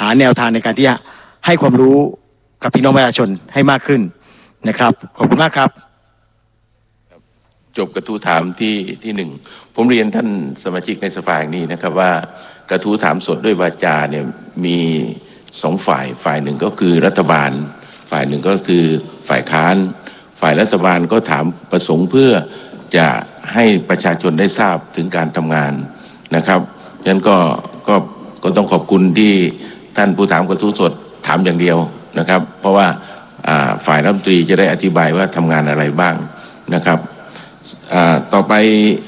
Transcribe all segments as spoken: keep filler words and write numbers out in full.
าแนวทางในการที่จะให้ความรู้กับพี่น้องประชาชนให้มากขึ้นนะครับขอบคุณมากครับจบกระทู้ถามที่ที่หนึ่งผมเรียนท่านสมาชิกในสภาแห่งนี้นะครับว่ากระทู้ถามสดด้วยวาจาเนี่ยมีสองฝ่ายฝ่ายหนึ่งก็คือรัฐบาลฝ่ายหนึ่งก็คือฝ่ายค้านฝ่ายรัฐบาลก็ถามประสงค์เพื่อจะให้ประชาชนได้ทราบถึงการทำงานนะครับฉะนั้นก็ก็ก็ต้องขอบคุณที่ท่านผู้ถามกระทู้สดถามอย่างเดียวนะครับเพราะว่าฝ่ายรัฐมนตรีจะได้อธิบายว่าทำงานอะไรบ้างนะครับต่อไป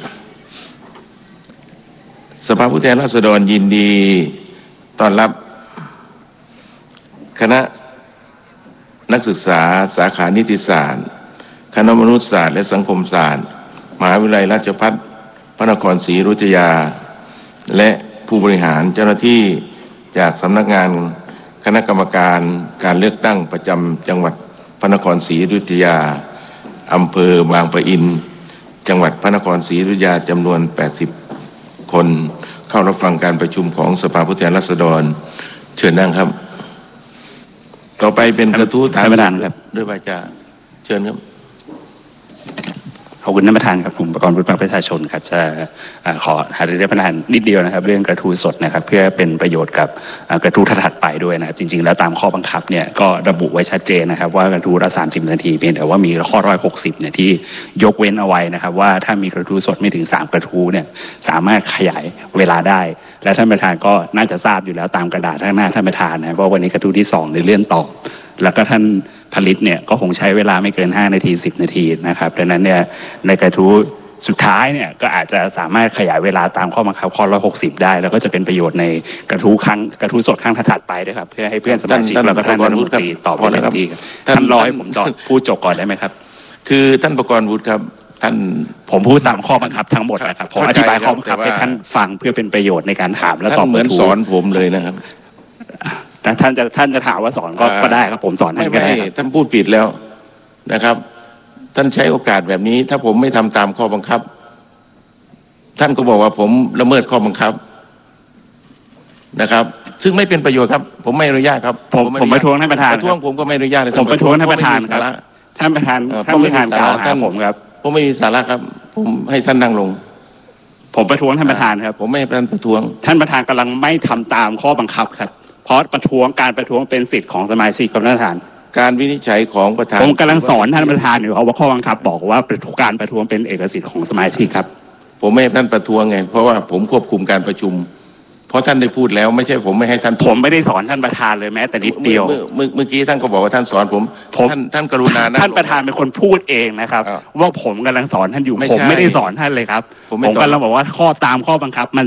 สภาผู้แทนราษฎรยินดีต้อนรับคณะนักศึกษาสาขานิติศาสตร์คณะมนุษยศาสตร์และสังคมศาสตร์มหาวิทยาลัยราชภัฏพระนครศรีอยุธยาและผู้บริหารเจ้าหน้าที่จากสำนักงานคณะกรรมการการเลือกตั้งประจำจังหวัดพระนครศรีอยุธยาอำเภอบางปะอินจังหวัดพระนครศรีอยุธยาจำนวนแปดสิบคนเข้ารับฟังการประชุมของสภาผู้แทนราษฎรเชิญนั่งครับต่อไปเป็นกระทู้ถามประธานครับด้วยวาจาเชิญครับขอบคุณท่านประธานครับผมประกรณ์วุฒิภาคประชาชนครับจะขอหารือท่านประธานนิดเดียวนะครับเรื่องกระทู้สดนะครับเพื่อเป็นประโยชน์กับกระทู้ถัดไปด้วยนะครับจริงๆแล้วตามข้อบังคับเนี่ยก็ระบุไว้ชัดเจนนะครับว่ากระทู้ละสามสิบนาทีเพียงแต่ว่ามีข้อหนึ่งร้อยหกสิบเนี่ยที่ยกเว้นเอาไว้นะครับว่าถ้ามีกระทู้สดไม่ถึงสามกระทู้เนี่ยสามารถขยายเวลาได้และท่านประธานก็น่าจะทราบอยู่แล้วตามกระดาษข้างหน้าท่านประธานนะว่าวันนี้กระทู้ที่สองในเลื่อนต่อแล้วก็ท่านผลิตเนี่ยก็คงใช้เวลาไม่เกินห้านาทีสิบนาทีนะครับดังนั้นเนี่ยในกระทู้สุดท้ายเนี่ยก็อาจจะสามารถขยายเวลาตามข้อบังคับข้อหนึ่งร้อยหกสิบได้แล้วก็จะเป็นประโยชน์ในกระทู้ครั้งกระทู้สดครั้งถัดไปด้วยครับเพื่อให้เพื่อนสมาชิกแล้วก็ท่านรัฐมนตรีตอบได้เต็มที่ท่านรอให้ผมจอดพูดจบก่อนได้ไหมครับคือท่านประกรณ์วุฒิครับท่านผมพูดตามข้อบังคับทั้งหมดนะครับผมอธิบายข้อบังคับให้ท่านฟังเพื่อเป็นประโยชน์ในการถามและตอบเหมือนสอนผมเลยนะครับแต่ท่านจะท่านจะถามว่าสอนก็ก็ได้ครับผมสอนท่านก็ได้ท่านพูดผิดแล้วนะครับท่านใช้โอกาสแบบนี้ถ้าผมไม่ทำตามข้อบังคับท่านก็บอกว่าผมละเมิดข้อบังคับนะครับซึ่งไม่เป็นประโยชน์ครับผมไม่อนุญาตครับผมผมประท้วงท่านประธานประท้วงผมก็ไม่อนุญาตเลยผมประท้วงท่านประธานครับท่านประธานท่านประธานกล่าวหาผมครับผมไม่มีสาระครับผมให้ท่านนั่งลงผมประท้วงท่านประธานครับผมไม่ให้ท่านประท้วงท่านประธานกำลังไม่ทำตามข้อบังคับครับเพราะประท้วงการประท้วงเป็นสิทธิ์ของสมาชิกครับท่านประธานการวินิจฉัยของประธานผมกำลังสอนท่านประธานอยู่ว่าข้อบังคับบอกว่าการประท้วงเป็นเอกสิทธิ์ของสมาชิกครับผมไม่ให้ท่านประท้วงไงเพราะว่าผมควบคุมการประชุมเพราะท่านได้พูดแล้วไม่ใช่ผมไม่ให้ท่านผมไม่ได้สอนท่านประธานเลยแม้แต่นิดเดียวเมื่อเมื่อกี้ท่านก็บอกว่าท่านสอนผมท่านท่านกรุณาท่านประธานเป็นคนพูดเองนะครับว่าผมกำลังสอนท่านอยู่ผมไม่ได้สอนท่านเลยครับผมกำลังบอกว่าข้อตามข้อบังคับมัน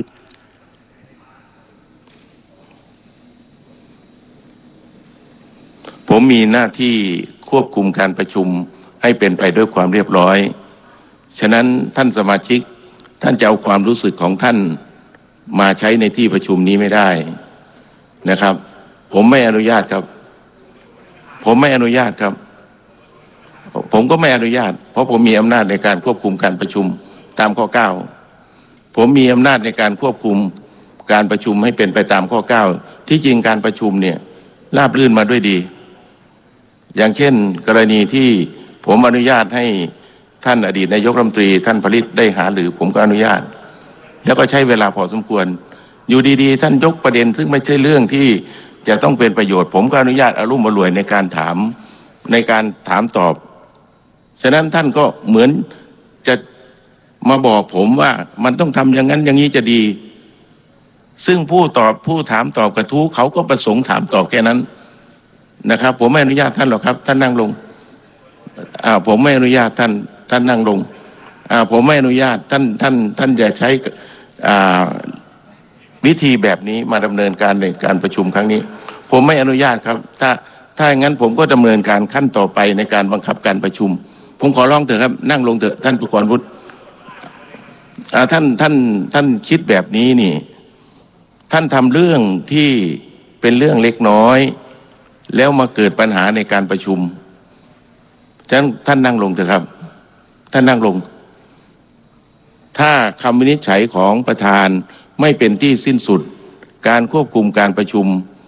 ผมมีหน้าที่ควบคุมการประชุมให้เป็นไปด้วยความเรียบร้อยฉะนั้นท่านสมาชิกท่านจะเอาความรู้สึกของท่านมาใช้ในที่ประชุมนี้ไม่ได้นะครับผมไม่อนุญาตครับผมไม่อนุญาตครับผมก็ไม่อนุญาตเพราะผมมีอำนาจในการควบคุมการประชุมตามข้อเก้าผมมีอำนาจในการควบคุมการประชุมให้เป็นไปตามข้อเก้าที่จริงการประชุมเนี่ยราบรื่นมาด้วยดีอย่างเช่นกรณีที่ผมอนุญาตให้ท่านอดีตนายกรัฐมนตรีท่านผลิตได้หาหรือผมก็อนุญาตแล้วก็ใช้เวลาพอสมควรอยู่ดีๆท่านยกประเด็นซึ่งไม่ใช่เรื่องที่จะต้องเป็นประโยชน์ผมก็อนุญาตอารมณ์อร่วยในการถามในการถามตอบฉะนั้นท่านก็เหมือนจะมาบอกผมว่ามันต้องทำอย่างนั้นอย่างนี้จะดีซึ่งผู้ตอบผู้ถามตอบกระทู้เขาก็ประสงค์ถามตอบแค่นั้นนะครับผมไม่อนุญาตท่านหรอกครับท่านนั่งลงอ่าผมไม่อนุญาตท่านท่านนั่งลงอ่าผมไม่อนุญาตท่านท่านท่านอย่าใช้อ่าวิธีแบบนี้มาดำเนินการในการประชุมครั้งนี้ผมไม่อนุญาตครับถ้าถ้าอย่างนั้นผมก็ดำเนินการขั้นต่อไปในการบังคับการประชุมผมขอร้องเถอะครับนั่งลงเถอะท่านประกรณ์วุฒิอ่าท่านท่านท่านคิดแบบนี้นี่ท่านทำเรื่องที่เป็นเรื่องเล็กน้อยแล้วมาเกิดปัญหาในการประชุมฉะนั้นท่านนั่งลงเถอะครับท่านนั่งลงถ้าคำวินิจฉัยของประธานไม่เป็นที่สิ้นสุดการควบคุมการประชุม